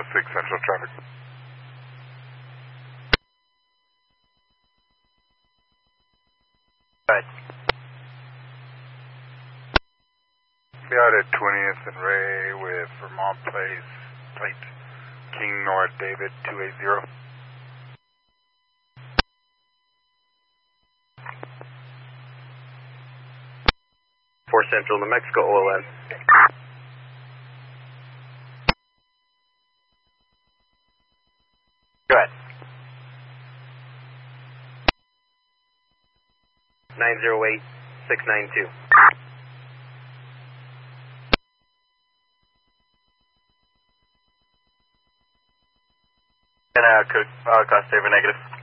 6 Central traffic. Right. Be out at 20th and Ray with Vermont Place, plate King North David 280. 4 Central, New Mexico, OLN. Go ahead. 908692. And code, class saver negative.